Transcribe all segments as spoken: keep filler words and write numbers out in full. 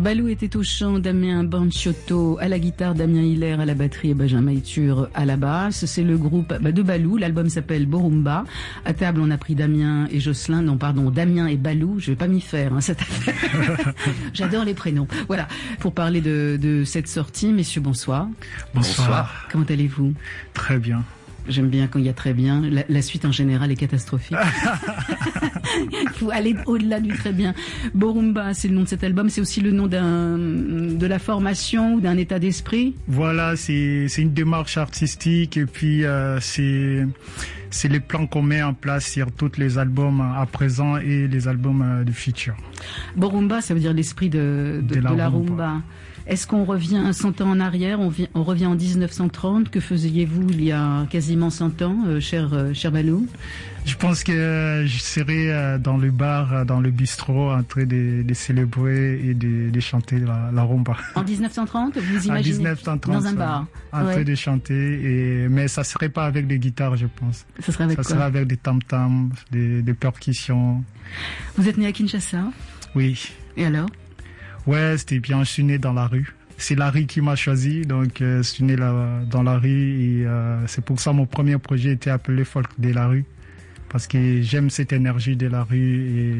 Balou était au chant, Damien Banchotto à la guitare, Damien Hiller à la batterie et Benjamin Itur à la basse. C'est le groupe bah, de Balou. L'album s'appelle Borumba. À table, on a pris Damien et Jocelyn. Non, pardon, Damien et Balou. Je vais pas m'y faire, hein, cette affaire. J'adore les prénoms. Voilà. Pour parler de, de cette sortie, messieurs, bonsoir. Bonsoir. Bonsoir. Comment allez-vous? Très bien. J'aime bien quand il y a très bien. La, la suite en général est catastrophique. Il faut aller au-delà du très bien. Borumba, c'est le nom de cet album. C'est aussi le nom d'un, de la formation ou d'un état d'esprit. Voilà, c'est, c'est une démarche artistique et puis euh, c'est, c'est les plans qu'on met en place sur tous les albums à présent et les albums du futur. Borumba, ça veut dire l'esprit de, de, de, la, de la rumba. rumba. Est-ce qu'on revient cent ans en arrière, on, vient, on revient en dix-neuf cent trente? Que faisiez-vous il y a quasiment cent ans, euh, cher, euh, cher Balou? Je pense que euh, je serais euh, dans le bar, dans le bistrot, en train de, de célébrer et de, de chanter la, la rumba. En dix-neuf cent trente, vous imaginez? En dix-neuf cent trente, dans un bar. En ouais. train de chanter, et, mais ça serait pas avec des guitares, je pense. Ça serait avec ça quoi? serait avec des tam-tams, des, des percussions. Vous êtes né à Kinshasa? Oui. Et alors? Ouais, c'était bien, je suis né dans la rue. C'est la rue qui m'a choisi, donc euh, je suis né là, dans la rue et euh, c'est pour ça mon premier projet était appelé Folk de la rue, parce que j'aime cette énergie de la rue et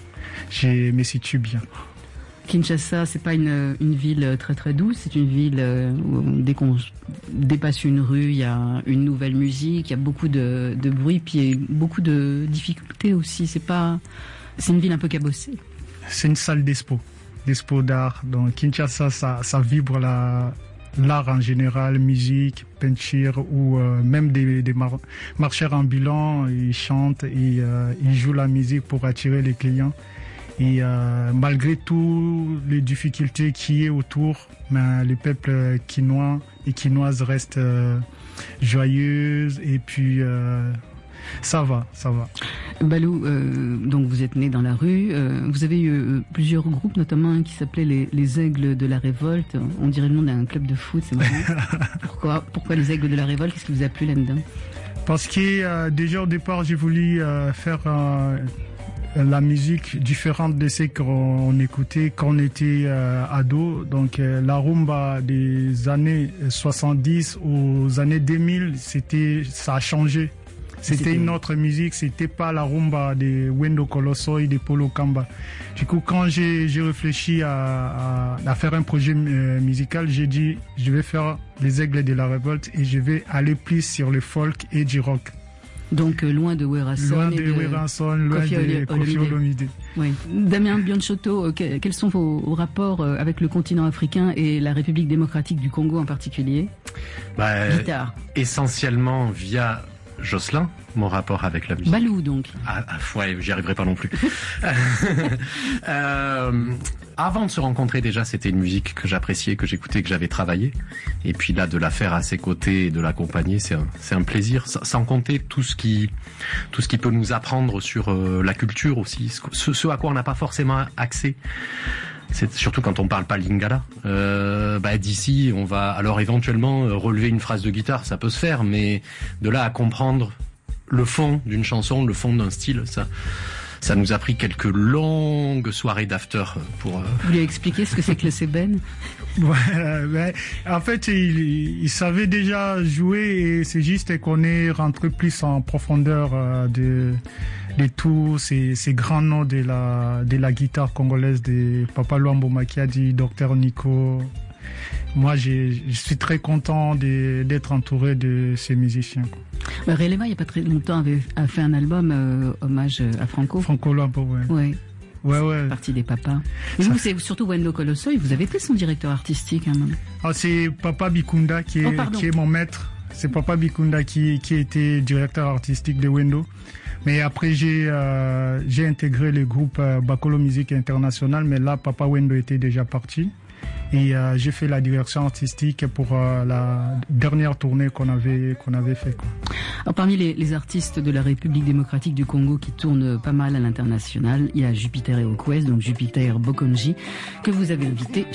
je me situe bien. Kinshasa, c'est pas une, une ville très très douce, c'est une ville où dès qu'on dépasse une rue, il y a une nouvelle musique, il y a beaucoup de, de bruit, puis beaucoup de difficultés aussi. C'est pas, c'est une ville un peu cabossée. C'est une salle d'expo. d'expo d'art. Donc Kinshasa, ça, ça vibre la, l'art en général, musique, peinture ou euh, même des, des mar- marcheurs ambulants, ils chantent et euh, ils jouent la musique pour attirer les clients. Et euh, malgré toutes les difficultés qui est autour, mais le peuple quinois et quinoises restent euh, joyeux et puis euh, ça va, ça va. Balou, euh, donc vous êtes né dans la rue, euh, vous avez eu euh, plusieurs groupes, notamment un qui s'appelait les, les Aigles de la Révolte. On dirait le nom d'un club de foot, c'est marrant. Pourquoi, pourquoi les Aigles de la Révolte? Qu'est-ce qui vous a plu là-dedans? Parce que euh, déjà au départ, j'ai voulu euh, faire euh, la musique différente de ce qu'on écoutait quand on était euh, ado. Donc euh, la rumba des années soixante-dix aux années deux mille, c'était, ça a changé. C'était, c'était une autre musique, c'était pas la rumba de Wendo Colosso et de Polo Kamba. Du coup, quand j'ai, j'ai réfléchi à, à, à faire un projet euh, musical, j'ai dit je vais faire les Aigles de la Révolte et je vais aller plus sur le folk et du rock. Donc euh, loin de Werason, loin et de, de Werason, loin Kofi de Koffi Olomide. Oui. Damien Banchotto, euh, que, quels sont vos, vos rapports euh, avec le continent africain et la République démocratique du Congo en particulier? Bah, Guitare. Essentiellement via Jocelyn, mon rapport avec la musique. Balou donc. Ah, ah ouais, j'y arriverai pas non plus. euh, avant de se rencontrer déjà, c'était une musique que j'appréciais, que j'écoutais, que j'avais travaillé. Et puis là, de la faire à ses côtés et de l'accompagner, c'est un, c'est un plaisir. Sans compter tout ce qui, tout ce qui peut nous apprendre sur euh, la culture aussi, ce, ce à quoi on n'a pas forcément accès. C'est surtout quand on parle pas lingala. Euh, bah d'ici, on va alors éventuellement relever une phrase de guitare, ça peut se faire, mais de là à comprendre le fond d'une chanson, le fond d'un style, ça, ça nous a pris quelques longues soirées d'after pour. Euh... Vous lui expliquer ce que c'est que le sébène? Ouais, ouais. En fait, il, il savait déjà jouer et c'est juste qu'on est rentré plus en profondeur euh, de. de tous ces, ces grands noms de la, de la guitare congolaise, de Papa Luambo Makiadi, Docteur Nico. Moi, j'ai, je suis très content de, d'être entouré de ces musiciens. Bah, Releva, il n'y a pas très longtemps, avait a fait un album euh, hommage à Franco. Franco Luambo, ouais. Ouais. Ouais, ouais. Partie des papas. Mais ça... vous, c'est surtout Wendo Colosso, vous avez été son directeur artistique, hein, même. Ah, c'est Papa Bikunda qui est, oh, qui est mon maître. C'est Papa Bikunda qui, qui était directeur artistique de Wendo. Mais après, j'ai, euh, j'ai intégré le groupe euh, Bakolo Musique International, mais là, Papa Wendo était déjà parti. Et euh, j'ai fait la direction artistique pour euh, la dernière tournée qu'on avait, qu'on avait fait, quoi. Alors, parmi les, les artistes de la République démocratique du Congo qui tournent pas mal à l'international, il y a Jupiter et Okwes, donc Jupiter Bokonji, que vous avez invité